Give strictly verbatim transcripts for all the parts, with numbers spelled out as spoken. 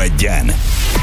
egyen.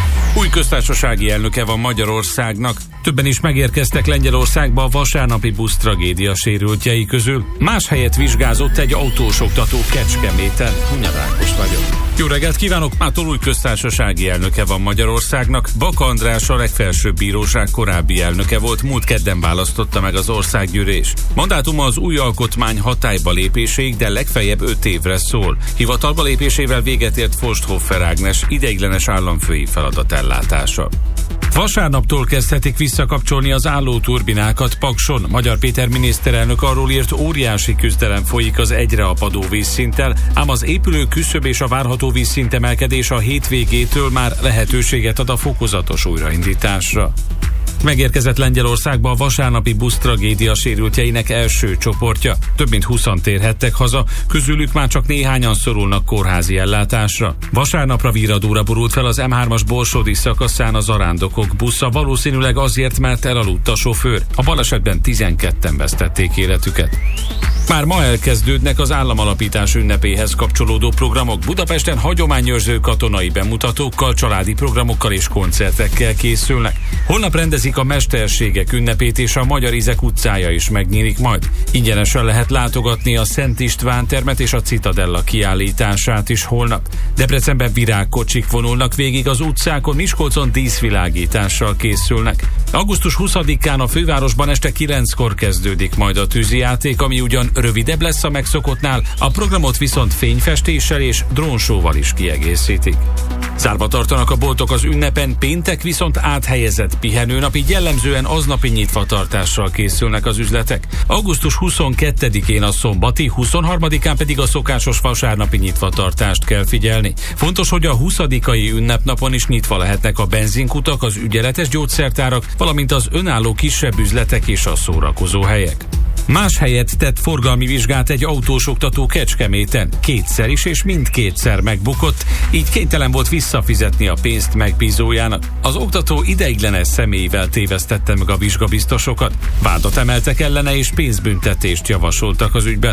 Új köztársasági elnöke van Magyarországnak. Többen is megérkeztek Lengyelországba a vasárnapi busz tragédia sérültjei közül. Más helyet vizsgázott egy autós oktató Kecskeméten. Hunyad Ákos vagyok. Jó reggelt kívánok! Mától új köztársasági elnöke van Magyarországnak. Baka András a legfelsőbb bíróság korábbi elnöke volt, múlt kedden választotta meg az országgyűlés. Mandátuma az új alkotmány hatályba lépéséig, de legfeljebb öt évre szól. Hivatalba lépésével véget ért Forsthofer Ágnes ideiglenes államfői feladatellátása. Vasárnaptól kezdhetik visszakapcsolni az álló turbinákat Pakson. Magyar Péter miniszterelnök arról írt, óriási küzdelem folyik az egyre apadó vízszinttel, ám az épülő küszöb és a várható vízszintemelkedés a hétvégétől már lehetőséget ad a fokozatos újraindításra. Megérkezett Lengyelországba a vasárnapi busz tragédia sérültjeinek első csoportja. Több mint húszan térhettek haza, közülük már csak néhányan szorulnak kórházi ellátásra. Vasárnapra víradóra borult fel az em hármas Borsodi szakaszán az arándokok busza, valószínűleg azért, mert elaludt a sofőr. A balesetben tizenketten vesztették életüket. Már ma elkezdődnek az államalapítás ünnepéhez kapcsolódó programok. Budapesten hagyományőrző katonai bemutatókkal, családi programokkal és koncertekkel készülnek. Holnap rendezik a mesterségek ünnepét, és a Magyar Ízek utcája is megnyílik majd. Ingyenesen lehet látogatni a Szent István termet és a Citadella kiállítását is holnap. Debrecenben virágkocsik vonulnak végig az utcákon, Miskolcon díszvilágítással készülnek. augusztus huszadikán a fővárosban este kilenckor kezdődik majd a tűzijáték, ami ugyan rövidebb lesz a megszokottnál, a programot viszont fényfestéssel és drónsóval is kiegészítik. Zárva tartanak a boltok az ünnepen, péntek viszont áthelyezett pihenőnap, így jellemzően aznapi nyitvatartással készülnek az üzletek. augusztus huszonkettedikén a szombati, huszonharmadikán pedig a szokásos vasárnapi nyitvatartást kell figyelni. Fontos, hogy a huszadikai ünnepnapon is nyitva lehetnek a benzinkutak, az ügyeletes gyógyszertárak, valamint az önálló kisebb üzletek és a szórakozó helyek. Más helyet tett forgalmi vizsgát egy autós oktató Kecskeméten. Kétszer is, és mindkétszer megbukott, így kénytelen volt visszafizetni a pénzt megbízójának. Az oktató ideiglenes személyével tévesztette meg a vizsgabiztosokat. Vádat emeltek ellene, és pénzbüntetést javasoltak az ügyben.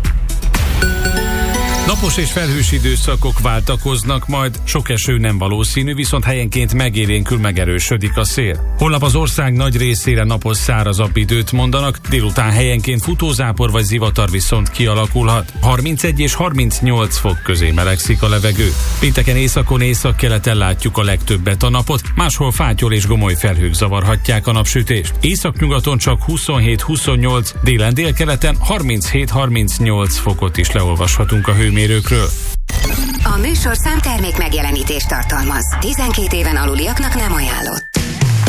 Napos és felhős időszakok váltakoznak, majd sok eső nem valószínű, viszont helyenként megélénkül, megerősödik a szél. Holnap az ország nagy részére napos, szárazabb időt mondanak, délután helyenként futózápor vagy zivatar viszont kialakulhat. harmincegy és harmincnyolc fok közé melegszik a levegő. Pénteken északon, északkeleten látjuk a legtöbbet a napot, máshol fátyol és gomoly felhők zavarhatják a napsütést. Északnyugaton csak huszonhét-huszonnyolc, délen délkeleten harminchét harmincnyolc fokot is leolvashatunk a hőmérőkről. A műsor számtermék megjelenítést tartalmaz. tizenkét éven aluliaknak nem ajánlott.